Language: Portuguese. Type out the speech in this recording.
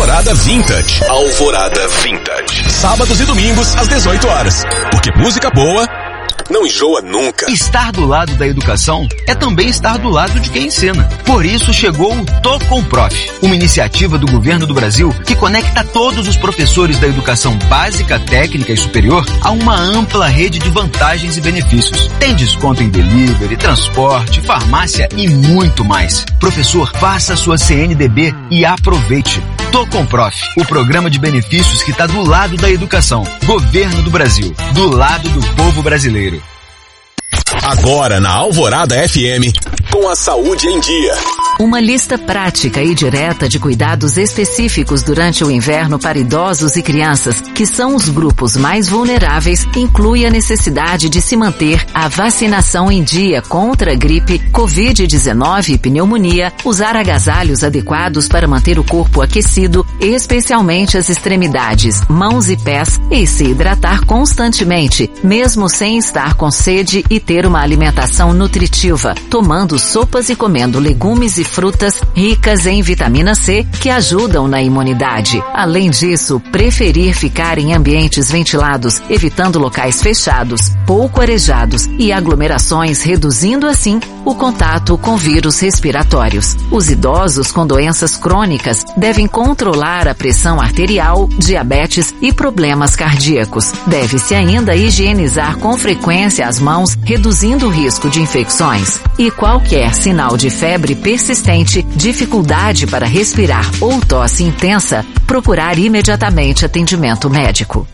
Alvorada Vintage. Alvorada Vintage. Sábados e domingos às 18 horas. Porque música boa não enjoa nunca. Estar do lado da educação é também estar do lado de quem ensina. Por isso chegou o Tô com Prof, uma iniciativa do governo do Brasil que conecta todos os professores da educação básica, técnica e superior a uma ampla rede de vantagens e benefícios. Tem desconto em delivery, transporte, farmácia e muito mais. Professor, faça sua CNDB e aproveite. Tô com Prof, o programa de benefícios que está do lado da educação. Governo do Brasil, do lado do povo brasileiro. Agora na Alvorada FM, com a saúde em dia. Uma lista prática e direta de cuidados específicos durante o inverno para idosos e crianças, que são os grupos mais vulneráveis, inclui a necessidade de se manter a vacinação em dia contra a gripe, Covid-19 e pneumonia, usar agasalhos adequados para manter o corpo aquecido, especialmente as extremidades, mãos e pés, e se hidratar constantemente, mesmo sem estar com sede, e ter uma alimentação nutritiva, tomando sopas e comendo legumes e frutas ricas em vitamina C que ajudam na imunidade. Além disso, preferir ficar em ambientes ventilados, evitando locais fechados, pouco arejados e aglomerações, reduzindo assim o contato com vírus respiratórios. Os idosos com doenças crônicas devem controlar a pressão arterial, diabetes e problemas cardíacos. Deve-se ainda higienizar com frequência as mãos, reduzindo o risco de infecções. E qualquer sinal de febre persistente, dificuldade para respirar ou tosse intensa, procurar imediatamente atendimento médico.